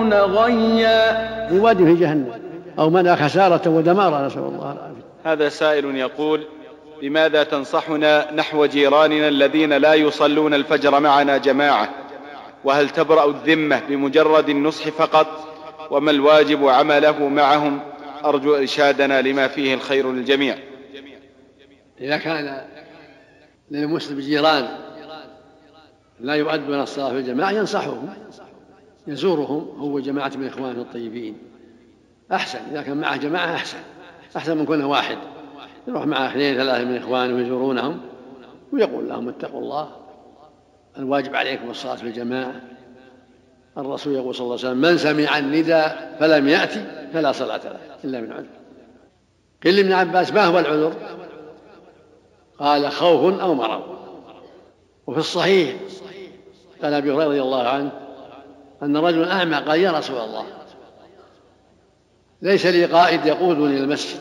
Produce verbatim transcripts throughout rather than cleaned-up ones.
يرون غيا يواد في جهنم أو منع خسارة ودمارا، نسأل الله العافية. هذا سائل يقول: لماذا تنصحنا نحو جيراننا الذين لا يصلون الفجر معنا جماعة؟ وهل تبرأ الذمة بمجرد النصح فقط؟ وما الواجب عمله معهم؟ أرجو إرشادنا لما فيه الخير للجميع. إذا كان للمسلم جيران لا يؤدون الصلاة في الجماعة ينصحهم، يزورهم هو جماعة من إخوانه الطيبين أحسن. إذا كان معه جماعة أحسن أحسن من كونه واحد، يروح معه اثنين ثلاثة من إخوانه ويزورونهم ويقول لهم: اتقوا الله، الواجب عليكم الصلاة في الجماعة. الرسول يقول صلى الله عليه وسلم: من سمع النداء فلم يأتي فلا صلاة له إلا من عذر. قيل لابن عباس: ما هو العذر؟ قال: خوف أو مرض. وفي الصحيح قال أبي هريرة رضي الله عنه أن رجل أعمى قال: يا رسول الله، ليس لي قائد يقودني إلى المسجد،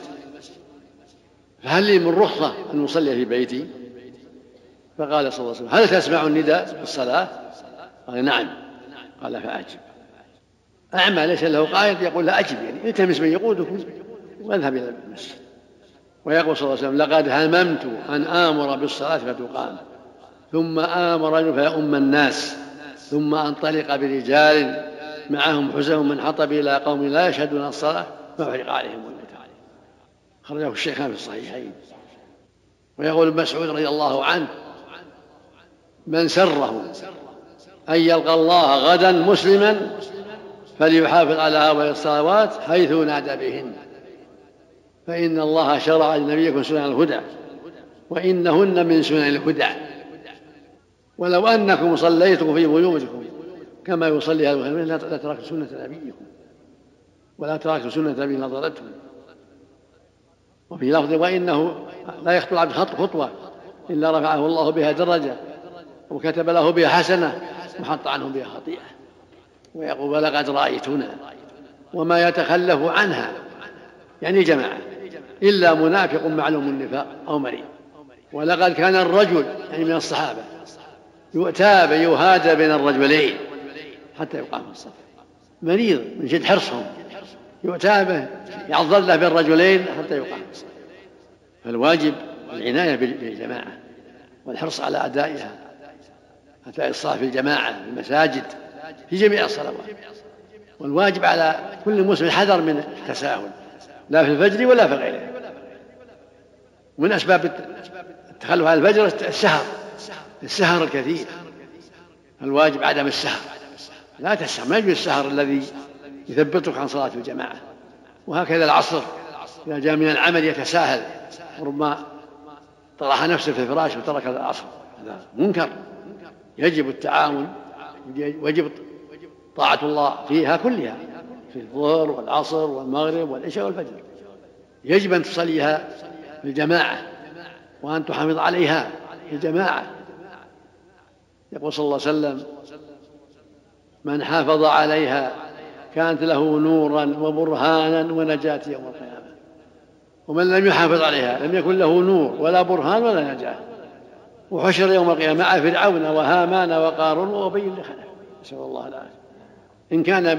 فهل لي من رخصة أن أصلي في بيتي؟ فقال صلى الله عليه وسلم: هل تسمع النداء في الصلاة؟ قال: نعم. قال: فأجب. أعمى ليس له قائد يقول: لا أجب، يعني التمس من يقودكم واذهب إلى المسجد. ويقول صلى الله عليه وسلم: لقد هممت أن آمر بالصلاة فتقام، ثم آمر رجل فيؤم الناس، ثم أنطلق برجال معهم حزم من حطب إلى قوم لا يشهدون الصلاة فأحرق عليهم الموت. خرجه الشيخان في الصحيحين. ويقول ابن مسعود رضي الله عنه: من سره أن يلقى الله غدا مسلما فليحافظ على هؤلاء الصلوات حيث نادى بهن، فإن الله شرع لنبيكم سنن الهدى وإنهن من سنن الهدى، ولو أنكم صليتم في بيوتكم كما يصلي هذا المسلمين لا تركتم سنة نبيكم ولا تركتم سنة نبي نظرتهم. وفي لفظ: وإنه لا يخطو العبد خطوة إلا رفعه الله بها درجة وكتب له بها حسنة وحط عنه بها خطيئة. ويقول: ولقد رأيتنا وما يتخلف عنها، يعني جماعة، إلا منافق معلوم النفاق أو مريض. ولقد كان الرجل، يعني من الصحابة، يؤتى بيهادى بين الرجلين حتى يقام الصف، مريض من شد حرصهم، يؤتى به يعضل له بين الرجلين حتى يقام الصف. فالواجب العناية بالجماعة والحرص على أدائها، أداء الصلاة في الجماعة في المساجد في جميع الصلوات. والواجب على كل مسلم الحذر من التساهل، لا في الفجر ولا في غيره. من أسباب التخلف عن الفجر السهر، السهر الكثير. الواجب عدم السهر، لا تسهر، ما يجوز السهر الذي يثبتك عن صلاة الجماعة. وهكذا العصر إذا جاء من العمل يتساهل، وربما طرح نفسه في الفراش وترك العصر، هذا منكر. يجب التعاون، ويجب طاعة الله فيها كلها، في الظهر والعصر والمغرب والعشاء والفجر. يجب أن تصليها في الجماعة وأن تحافظ عليها في الجماعة. يقول صلى الله عليه وسلم: من حافظ عليها كانت له نورا وبرهانا ونجاة يوم القيامة، ومن لم يحافظ عليها لم يكن له نور ولا برهان ولا نجاة، وحشر يوم القيامة مع فرعون وهامان وقارون وأبي بن خلف، نسأل الله العافية. إن كان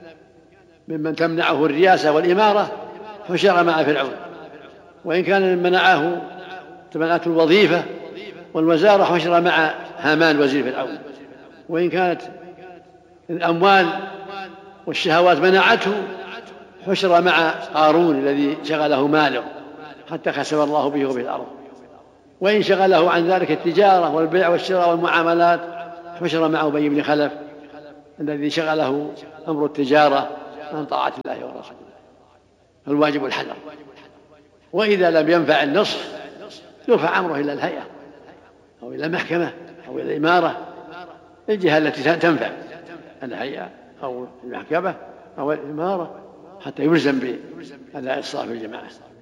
ممن تمنعه الرياسة والإمارة حشر مع فرعون، وإن كان ممن منعه تمنعته الوظيفة والوزارة حشر مع هامان وزير فرعون، وإن كانت الأموال والشهوات منعته حشر مع قارون الذي شغله ماله حتى خسف الله به وبه الأرض، وإن شغله عن ذلك التجارة والبيع والشراء والمعاملات حشر مع أبي بن خلف الذي شغله أمر التجارة عن طاعة الله ورسوله. الواجب الحذر. وإذا لم ينفع النصح يرفع أمره إلى الهيئة أو إلى المحكمة أو إلى الإمارة، الجهة التي تنفع، الهيئة أو المحكمة أو الإمارة، حتى يلزم بأداء الصلاة في الجماعة.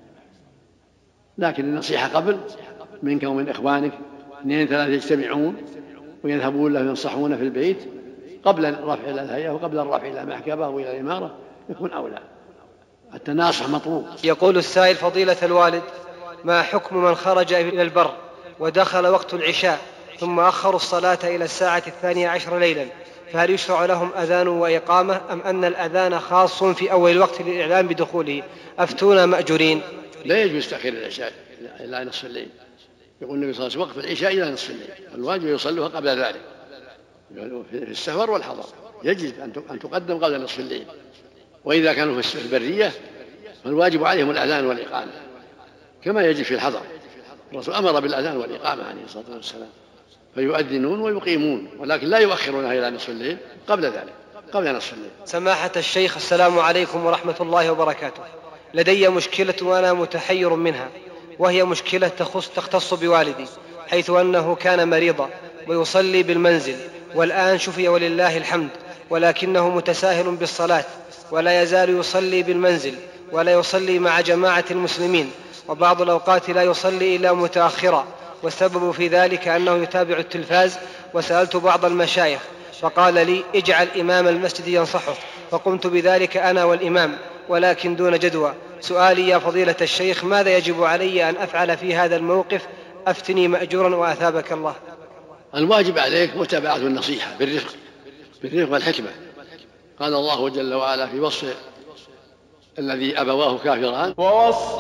لكن النصيحة قبل منك ومن إخوانك، اثنين ثلاثة يجتمعون ويذهبون له ينصحون في البيت قبل الرفع إلى الهيئة وقبل الرفع إلى المحكمة وإلى الإمارة يكون أولى. التناصح مطلوب. يقول السائل: فضيلة الوالد، ما حكم من خرج إلى البر ودخل وقت العشاء ثم أخروا الصلاة إلى الساعة الثانية عشر ليلا، فهل يشرع لهم أذان وإقامة أم أن الأذان خاص في أول الوقت للإعلام بدخوله؟ أفتونا مأجورين. لا يجوز تأخير العشاء إلى نصف الليل. يقول النبي صلى الله عليه وسلم وقف العشاء إلى نصف الليل، الواجب يصلها قبل ذلك في السفر والحضر، يجب أن تقدم قبل نصف الليل. وإذا كانوا في البرية فالواجب عليهم الأذان والإقامة كما يجب في الحضر. الرسول أمر بالأذان والإقامة عليه الصلاة والسلام، فيؤذنون ويقيمون، ولكن لا يؤخرونها إلى نصف الليل، قبل ذلك قبل نصف الليل. سماحة الشيخ، السلام عليكم ورحمة الله وبركاته. لدي مشكلة وأنا متحير منها، وهي مشكلة تخص تختص بوالدي، حيث أنه كان مريضا ويصلي بالمنزل، والآن شفي ولله الحمد، ولكنه متساهل بالصلاة، ولا يزال يصلي بالمنزل ولا يصلي مع جماعة المسلمين، وبعض الأوقات لا يصلي إلا متأخرا، والسبب في ذلك أنه يتابع التلفاز. وسألت بعض المشايخ فقال لي اجعل إمام المسجد ينصحه، فقمت بذلك أنا والإمام، ولكن دون جدوى. سؤالي يا فضيلة الشيخ، ماذا يجب علي أن أفعل في هذا الموقف؟ أفتني مأجورا وأثابك الله. الواجب عليك متابعة النصيحة بالرفق بالرفق والحكمة. قال الله جل وعلا في وصف الذي أبواه كافران